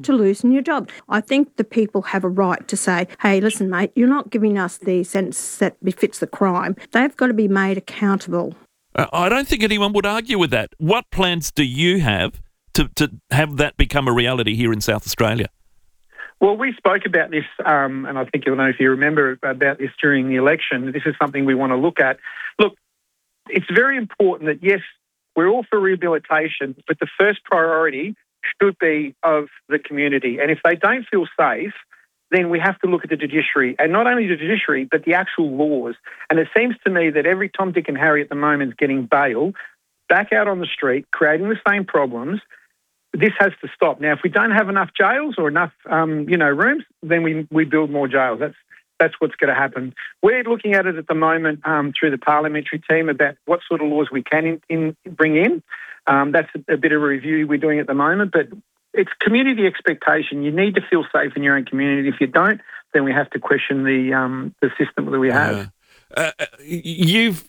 to losing your job. I think the people have a right to say, hey, listen, mate, you're not giving us the sentence that befits the crime. They've got to be made accountable. I don't think anyone would argue with that. What plans do you have to have that become a reality here in South Australia? Well, we spoke about this, and I think you'll know if you remember about this during the election. This is something we want to look at. Look, it's very important that, yes, we're all for rehabilitation, but the first priority should be of the community. And if they don't feel safe, then we have to look at the judiciary, and not only the judiciary, but the actual laws. And it seems to me that every Tom, Dick and Harry at the moment is getting bail, back out on the street, creating the same problems. This has to stop. Now, if we don't have enough jails or enough, rooms, then we build more jails. That's what's going to happen. We're looking at it at the moment through the parliamentary team about what sort of laws we can bring in. That's a bit of a review we're doing at the moment, but it's community expectation. You need to feel safe in your own community. If you don't, then we have to question the system that we have. You've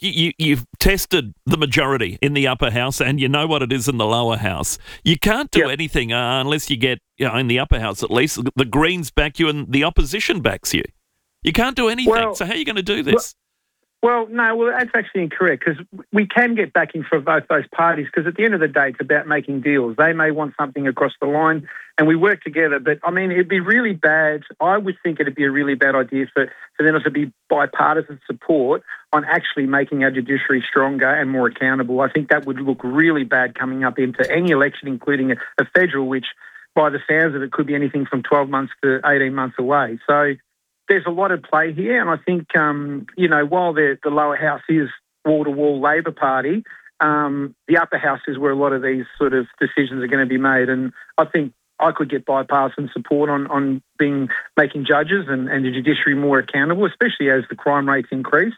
tested the majority in the upper house, and you know what it is in the lower house. You can't do anything unless you get, in the upper house at least, the Greens back you and the opposition backs you. You can't do anything. So how are you going to do this? Well, that's actually incorrect, because we can get backing for both those parties, because at the end of the day, it's about making deals. They may want something across the line, and we work together. But, it'd be really bad. I would think it'd be a really bad idea for them to be bipartisan support on actually making our judiciary stronger and more accountable. I think that would look really bad coming up into any election, including a federal, which, by the sounds of it, could be anything from 12 months to 18 months away. So there's a lot at play here, and I think, while the lower house is wall-to-wall Labor Party, the upper house is where a lot of these sort of decisions are going to be made, and I think I could get bipartisan support on making judges and the judiciary more accountable, especially as the crime rates increase.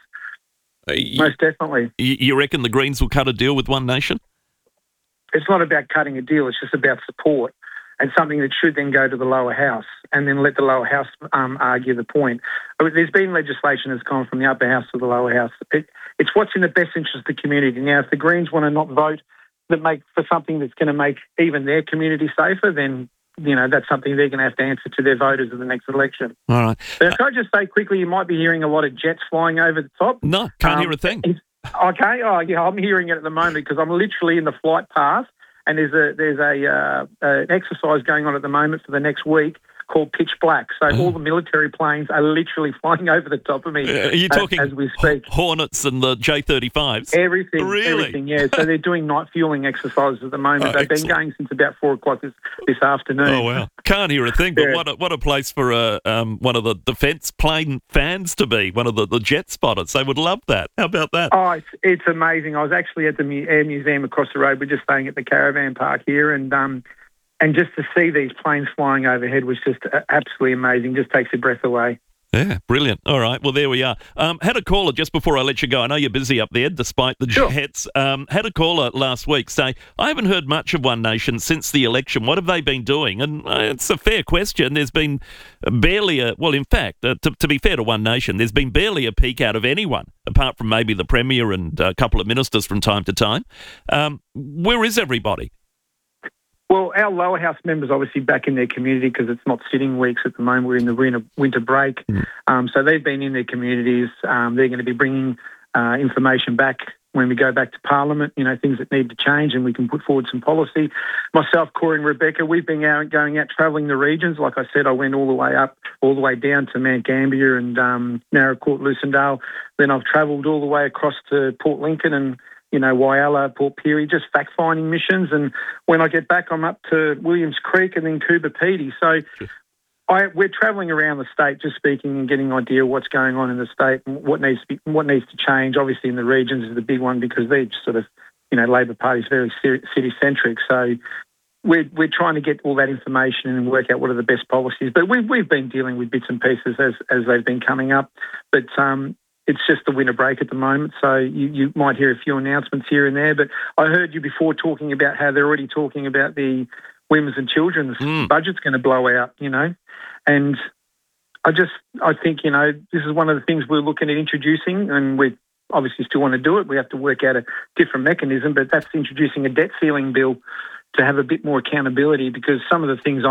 Most definitely. You reckon the Greens will cut a deal with One Nation? It's not about cutting a deal, it's just about support, and something that should then go to the lower house and then let the lower house argue the point. There's been legislation that's gone from the upper house to the lower house. It's what's in the best interest of the community. Now, if the Greens want to not vote for something that's going to make even their community safer, then that's something they're going to have to answer to their voters in the next election. All right. But can I just say quickly, you might be hearing a lot of jets flying over the top. No, can't hear a thing. Okay. Oh, yeah, I'm hearing it at the moment because I'm literally in the flight path, and there's an exercise going on at the moment for the next week called Pitch Black. So all the military planes are literally flying over the top of me Are you talking as we speak. Hornets and the J-35s? Everything. Really? Everything, yeah. So they're doing night fueling exercises at the moment. They've been going since about 4 o'clock this afternoon. Oh, wow. Can't hear a thing, but what a place for one of the defence plane fans to be, one of the jet spotters. They would love that. How about that? Oh, it's amazing. I was actually at the Air Museum across the road. We're just staying at the caravan park here, and just to see these planes flying overhead was just absolutely amazing. Just takes your breath away. Yeah, brilliant. All right, well, there we are. Had a caller just before I let you go. I know you're busy up there, despite the jets. Had a caller last week say, I haven't heard much of One Nation since the election. What have they been doing? And it's a fair question. There's been barely to be fair to One Nation, there's been barely a peek out of anyone, apart from maybe the Premier and a couple of ministers from time to time. Where is everybody? Well, our lower house members obviously back in their community because it's not sitting weeks at the moment. We're in the winter break. So they've been in their communities. They're going to be bringing information back when we go back to Parliament, things that need to change and we can put forward some policy. Myself, Corey and Rebecca, we've been going out travelling the regions. Like I said, I went all the way down to Mount Gambier and Narracourt, Lucindale. Then I've travelled all the way across to Port Lincoln and Whyalla, Port Pirie, just fact-finding missions. And when I get back, I'm up to Williams Creek and then Coober Pedy. So we're travelling around the state just speaking and getting an idea of what's going on in the state and what needs to change. Obviously, in the regions is the big one because they're just sort of, Labor Party is very city-centric. So we're trying to get all that information and work out what are the best policies. But we've been dealing with bits and pieces as they've been coming up. But it's just the winter break at the moment, so you might hear a few announcements here and there. But I heard you before talking about how they're already talking about the women's and children's budget's going to blow out, And I think, this is one of the things we're looking at introducing, and we obviously still want to do it. We have to work out a different mechanism, but that's introducing a debt ceiling bill to have a bit more accountability because some of the things